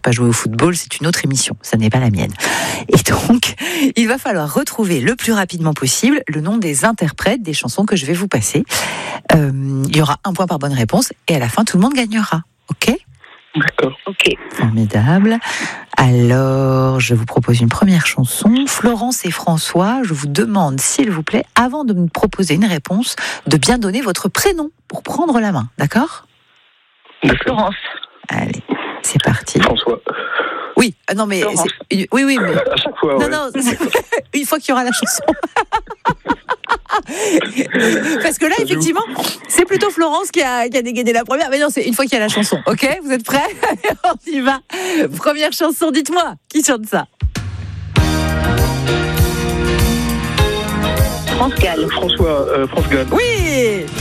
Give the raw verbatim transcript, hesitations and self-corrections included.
pas jouer au football, c'est une autre émission, ça n'est pas la mienne. Et donc, il va falloir retrouver le plus rapidement possible le nom des interprètes des chansons que je vais vous passer. Euh, il y aura un point par bonne réponse et à la fin, tout le monde gagnera. Ok ? D'accord. Ok. Formidable. Alors, je vous propose une première chanson. Florence et François, je vous demande, s'il vous plaît, avant de me proposer une réponse, de bien donner votre prénom pour prendre la main. D'accord ? D'accord. Florence. Allez, c'est parti. François. Oui, ah non mais Florence. c'est- oui, oui, mais À chaque fois, non, ouais. non, c'est- une fois qu'il y aura la chanson. Parce que là, effectivement, c'est plutôt Florence qui a, qui a dégainé la première. Mais non, c'est une fois qu'il y a la chanson. Ok, vous êtes prêts ? On y va. Première chanson, dites-moi, qui chante ça ? France Gall. François, euh, France Gall. Oui,